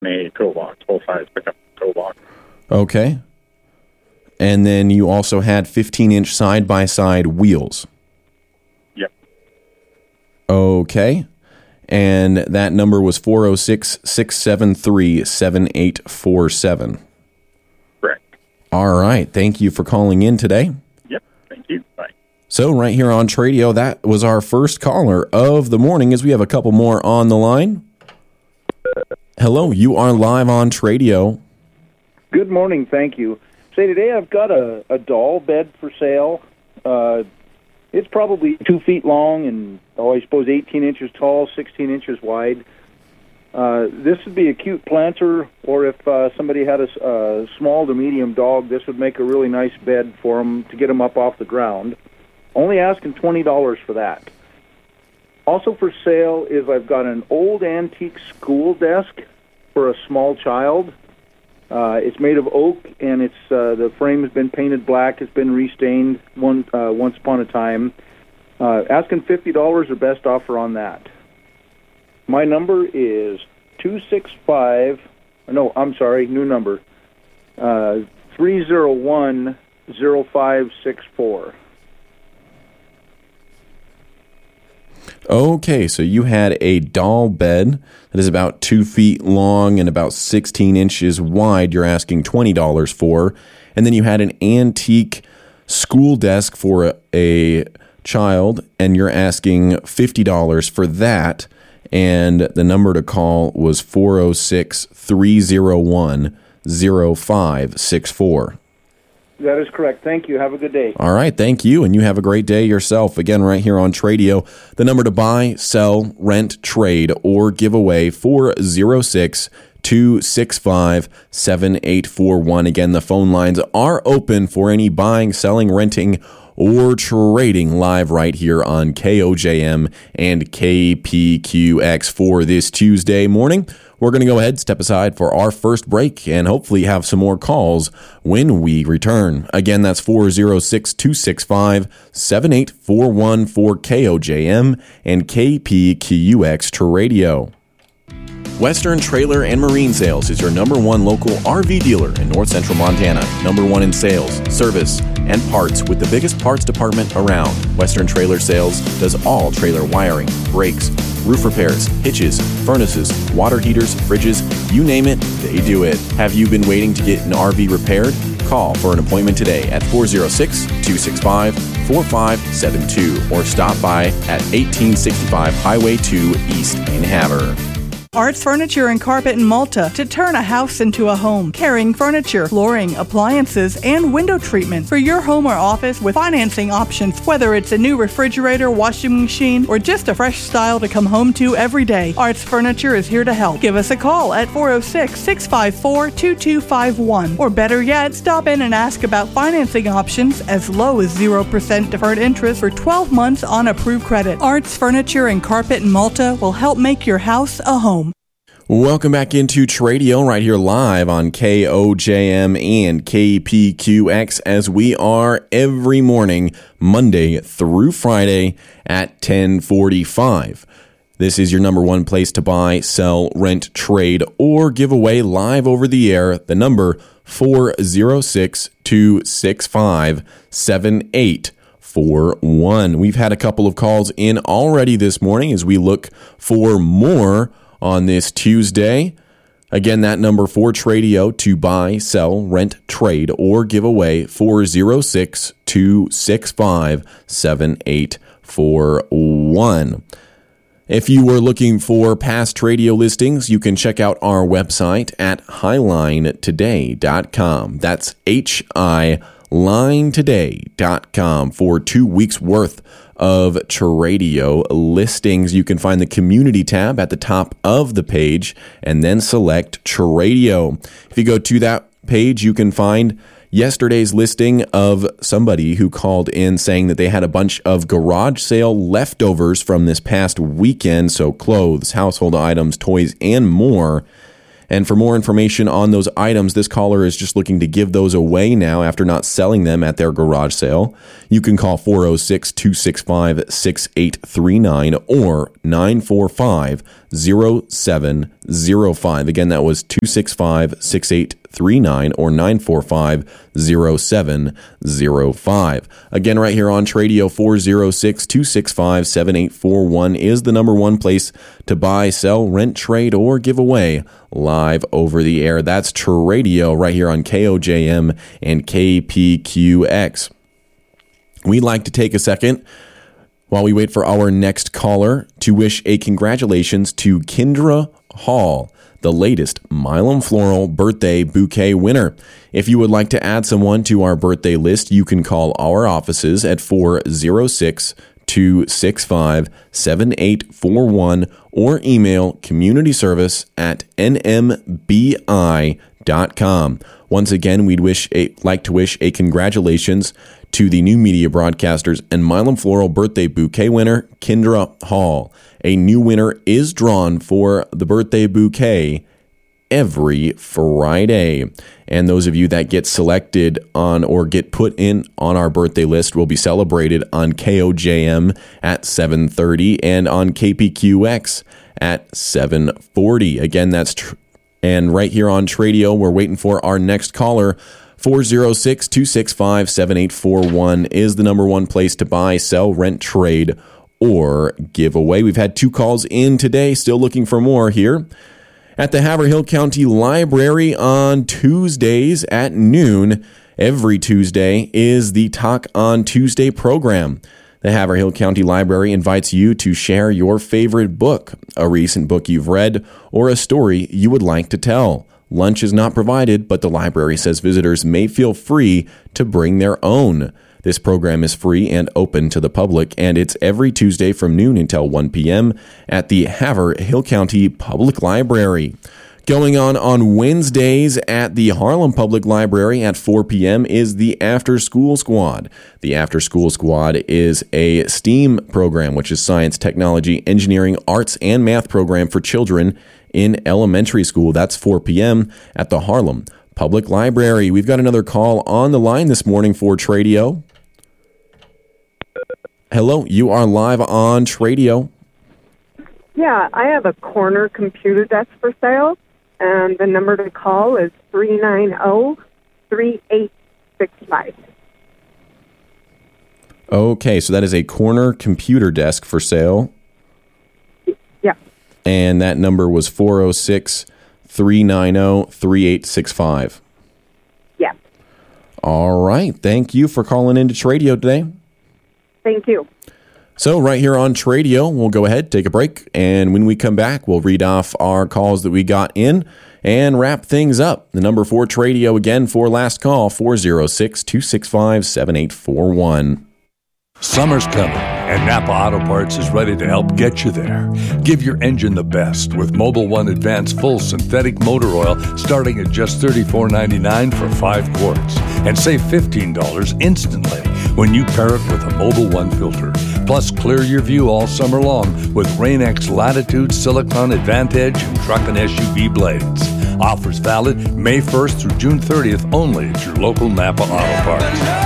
a toolbox, full-size pickup toolbox. Okay. And then you also had 15-inch side-by-side wheels. Yep. Okay. And that number was 406-673-7847. Correct. All right. Thank you for calling in today. Yep. Thank you. Bye. So right here on Tradio, that was our first caller of the morning, as we have a couple more on the line. Hello, you are live on Tradio. Good morning, thank you. Say, today I've got a doll bed for sale. It's probably 2 feet long and, I suppose 18 inches tall, 16 inches wide. This would be a cute planter, or if somebody had a small to medium dog, this would make a really nice bed for them to get them up off the ground. Only asking $20 for that. Also for sale is I've got an old antique school desk for a small child. It's made of oak, and it's the frame has been painted black. It's been restained once upon a time. Asking $50 or best offer on that. My number is 301-0564. Okay, so you had a doll bed that is about 2 feet long and about 16 inches wide you're asking $20 for. And then you had an antique school desk for a child, and you're asking $50 for that. And the number to call was 406-301-0564. That is correct. Thank you. Have a good day. All right. Thank you. And you have a great day yourself. Again, right here on Tradio, the number to buy, sell, rent, trade, or give away, 406-265-7841. Again, the phone lines are open for any buying, selling, renting, or trading live right here on KOJM and KPQX for this Tuesday morning. We're going to go ahead, step aside for our first break, and hopefully have some more calls when we return. Again, that's 406-265-7841 for KOJM and KPQX to radio. Western Trailer and Marine Sales is your number one local RV dealer in north central Montana. Number one in sales, service, and parts with the biggest parts department around. Western Trailer Sales does all trailer wiring, brakes, roof repairs, hitches, furnaces, water heaters, fridges, you name it, they do it. Have you been waiting to get an RV repaired? Call for an appointment today at 406-265-4572 or stop by at 1865 Highway 2 East in Havre. Arts Furniture and Carpet in Malta, to turn a house into a home. Carrying furniture, flooring, appliances, and window treatment for your home or office with financing options. Whether it's a new refrigerator, washing machine, or just a fresh style to come home to every day, Arts Furniture is here to help. Give us a call at 406-654-2251. Or better yet, stop in and ask about financing options as low as 0% deferred interest for 12 months on approved credit. Arts Furniture and Carpet in Malta will help make your house a home. Welcome back into Tradio right here live on KOJM and KPQX as we are every morning, Monday through Friday at 10:45. This is your number one place to buy, sell, rent, trade, or give away live over the air. The number 406-265-7841. We've had a couple of calls in already this morning as we look for more on this Tuesday. Again, that number for Tradio to buy, sell, rent, trade, or give away, 406-265-7841. If you were looking for past Tradio listings, you can check out our website at highlinetoday.com. That's hilinetoday.com for 2 weeks worth of Tradio listings. You can find the community tab at the top of the page and then select Tradio. If you go to that page, you can find yesterday's listing of somebody who called in saying that they had a bunch of garage sale leftovers from this past weekend. So clothes, household items, toys, and more. And for more information on those items, this caller is just looking to give those away now after not selling them at their garage sale. You can call 406-265-6839 or 945-0705. Again, that was 265-6839 or 945-0705. Again, right here on Tradio, 406-265-7841 is the number one place to buy, sell, rent, trade, or give away live over the air. That's Tradio right here on KOJM and KPQX. We'd like to take a second while we wait for our next caller to wish a congratulations to Kendra Hall, the latest Milam Floral birthday bouquet winner. If you would like to add someone to our birthday list, you can call our offices at 406-265-7841 or email communityservice@nmbi.com. Once again, we'd like to wish a congratulations to the new media broadcasters and Milam Floral birthday bouquet winner, Kendra Hall. A new winner is drawn for the birthday bouquet every Friday. And those of you that get selected on or get put in on our birthday list will be celebrated on KOJM at 7:30 and on KPQX at 7:40. Again, that's and right here on Tradio, we're waiting for our next caller. 406-265-7841 is the number one place to buy, sell, rent, trade, or give away. We've had 2 calls in today, still looking for more here. At the Haverhill County Library on Tuesdays at noon, every Tuesday, is the Talk on Tuesday program. The Haverhill County Library invites you to share your favorite book, a recent book you've read, or a story you would like to tell. Lunch is not provided, but the library says visitors may feel free to bring their own. This program is free and open to the public, and it's every Tuesday from noon until 1 p.m. at the Haverhill County Public Library. Going on Wednesdays at the Harlem Public Library at 4 p.m. is the After School Squad. The After School Squad is a STEAM program, which is science, technology, engineering, arts, and math program for children in elementary school. That's 4 p.m. at the Harlem Public Library. We've got another call on the line this morning for Tradio. Hello, you are live on Tradio. Yeah, I have a corner computer desk for sale, and the number to call is 390-3865. Okay, so that is a corner computer desk for sale. Yeah. And that number was 406-390-3865. Yeah. All right. Thank you for calling into Tradio today. Thank you. So right here on Tradio, we'll go ahead, take a break, and when we come back, we'll read off our calls that we got in and wrap things up. The number for Tradio again for last call, 406-265-7841. Summer's coming, and Napa Auto Parts is ready to help get you there. Give your engine the best with Mobil 1 Advanced Full Synthetic Motor Oil starting at just $34.99 for 5 quarts. And save $15 instantly when you pair it with a Mobil 1 filter. Plus, clear your view all summer long with Rain-X Latitude Silicon Advantage and truck and SUV blades. Offers valid May 1st through June 30th only at your local Napa Auto Parts.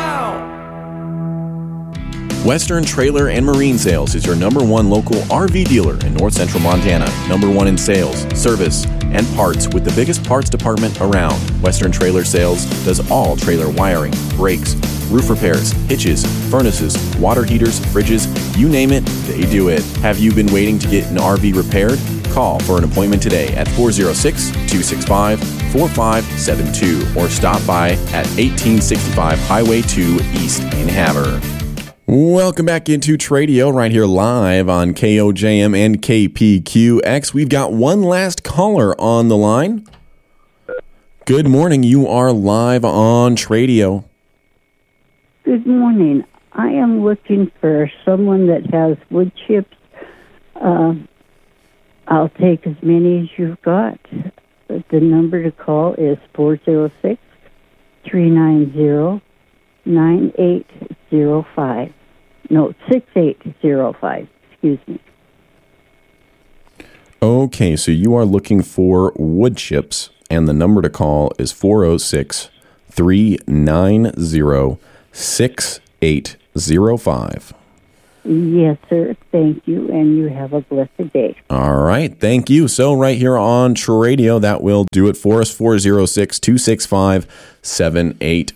Western Trailer and Marine Sales is your number one local RV dealer in North Central Montana. Number one in sales, service, and parts with the biggest parts department around. Western Trailer Sales does all trailer wiring, brakes, roof repairs, hitches, furnaces, water heaters, fridges, you name it, they do it. Have you been waiting to get an RV repaired? Call for an appointment today at 406-265-4572 or stop by at 1865 Highway 2 East in Havre. Welcome back into Tradio right here live on KOJM and KPQX. We've got one last caller on the line. Good morning. You are live on Tradio. Good morning. I am looking for someone that has wood chips. I'll take as many as you've got. The number to call is 406-390-9805. No, 6805. Excuse me. Okay, so you are looking for wood chips, and the number to call is 406-390-6805. Yes, sir. Thank you, and you have a blessed day. All right. Thank you. So right here on True Radio, that will do it for us. 406-265-78